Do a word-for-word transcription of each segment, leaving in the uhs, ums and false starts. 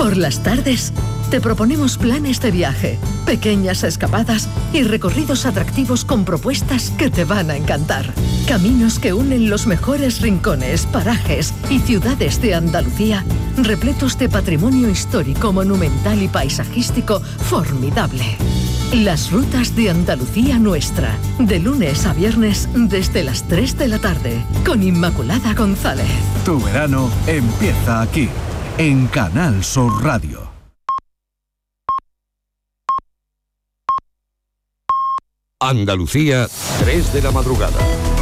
Por las tardes, te proponemos planes de viaje, pequeñas escapadas y recorridos atractivos con propuestas que te van a encantar. Caminos que unen los mejores rincones, parajes y ciudades de Andalucía, repletos de patrimonio histórico, monumental y paisajístico formidable. Las rutas de Andalucía Nuestra, de lunes a viernes desde las tres de la tarde, con Inmaculada González. Tu verano empieza aquí, en Canal Sur Radio. Andalucía, tres de la madrugada.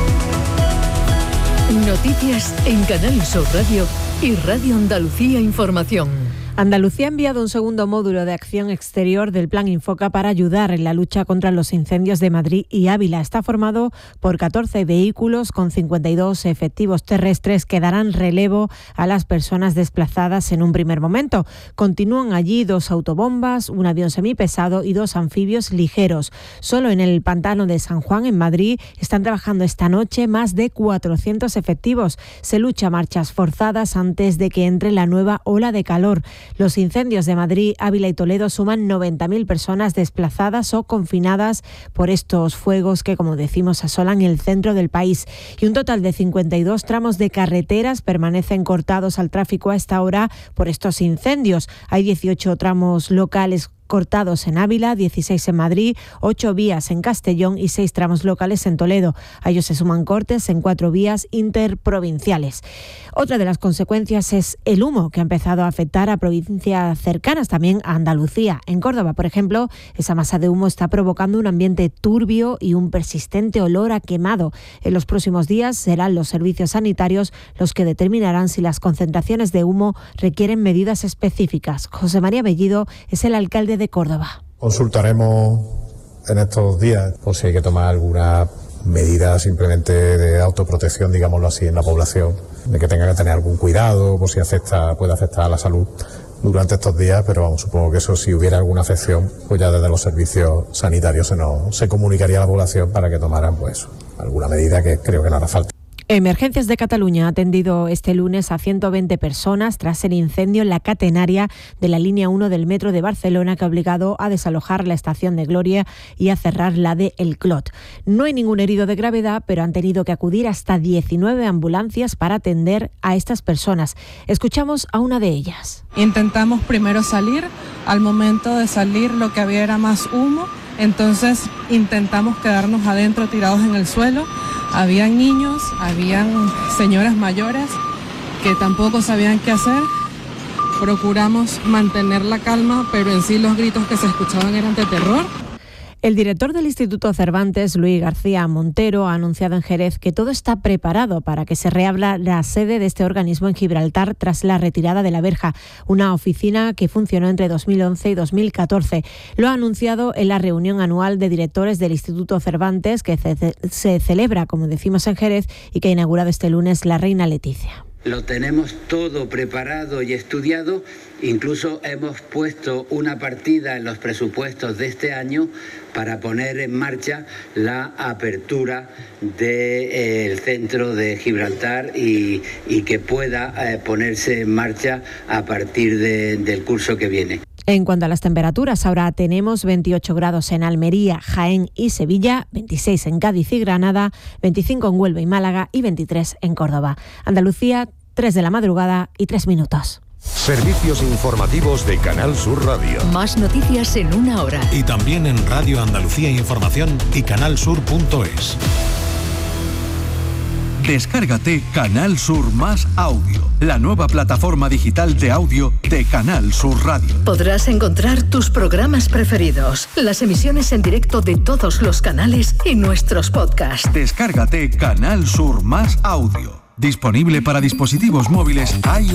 Noticias en Canal Sur Radio y Radio Andalucía Información. Andalucía ha enviado un segundo módulo de acción exterior del Plan Infoca para ayudar en la lucha contra los incendios de Madrid y Ávila. Está formado por catorce vehículos con cincuenta y dos efectivos terrestres que darán relevo a las personas desplazadas en un primer momento. Continúan allí dos autobombas, un avión semipesado y dos anfibios ligeros. Solo en el pantano de San Juan, en Madrid, están trabajando esta noche más de cuatrocientos efectivos. Se lucha a marchas forzadas antes de que entre la nueva ola de calor. Los incendios de Madrid, Ávila y Toledo suman noventa mil personas desplazadas o confinadas por estos fuegos que, como decimos, asolan el centro del país. Y un total de cincuenta y dos tramos de carreteras permanecen cortados al tráfico a esta hora por estos incendios. Hay dieciocho tramos locales cortados en Ávila, dieciséis en Madrid, ocho vías en Castellón y seis tramos locales en Toledo. A ellos se suman cortes en cuatro vías interprovinciales. Otra de las consecuencias es el humo, que ha empezado a afectar a provincias cercanas, también a Andalucía. En Córdoba, por ejemplo, esa masa de humo está provocando un ambiente turbio y un persistente olor a quemado. En los próximos días serán los servicios sanitarios los que determinarán si las concentraciones de humo requieren medidas específicas. José María Bellido es el alcalde de Córdoba. Consultaremos en estos días por si hay que tomar alguna medida simplemente de autoprotección, digámoslo así, en la población, de que tenga que tener algún cuidado por si afecta, puede afectar a la salud durante estos días, pero vamos, supongo que eso, si hubiera alguna afección, pues ya desde los servicios sanitarios se nos se comunicaría a la población para que tomaran pues alguna medida, que creo que no hará falta. Emergencias de Cataluña ha atendido este lunes a ciento veinte personas tras el incendio en la catenaria de la línea uno del metro de Barcelona, que ha obligado a desalojar la estación de Gloria y a cerrar la de El Clot. No hay ningún herido de gravedad, pero han tenido que acudir hasta diecinueve ambulancias para atender a estas personas. Escuchamos a una de ellas. Intentamos primero salir. Al momento de salir lo que había era más humo, entonces intentamos quedarnos adentro tirados en el suelo. Habían niños, habían señoras mayores que tampoco sabían qué hacer. Procuramos mantener la calma, pero en sí los gritos que se escuchaban eran de terror. El director del Instituto Cervantes, Luis García Montero, ha anunciado en Jerez que todo está preparado para que se reabra la sede de este organismo en Gibraltar tras la retirada de la verja, una oficina que funcionó entre dos mil once y dos mil catorce. Lo ha anunciado en la reunión anual de directores del Instituto Cervantes, que se, se celebra, como decimos, en Jerez y que ha inaugurado este lunes la reina Leticia. Lo tenemos todo preparado y estudiado, incluso hemos puesto una partida en los presupuestos de este año para poner en marcha la apertura del centro de Gibraltar y, y que pueda eh, ponerse en marcha a partir de, del curso que viene. En cuanto a las temperaturas, ahora tenemos veintiocho grados en Almería, Jaén y Sevilla, veintiséis en Cádiz y Granada, veinticinco en Huelva y Málaga y veintitrés en Córdoba. Andalucía, tres de la madrugada y tres minutos. Servicios informativos de Canal Sur Radio. Más noticias en una hora. Y también en Radio Andalucía Información y canalsur punto es. Descárgate Canal Sur Más Audio, la nueva plataforma digital de audio de Canal Sur Radio. Podrás encontrar tus programas preferidos, las emisiones en directo de todos los canales y nuestros podcasts. Descárgate Canal Sur Más Audio, disponible para dispositivos móviles iOS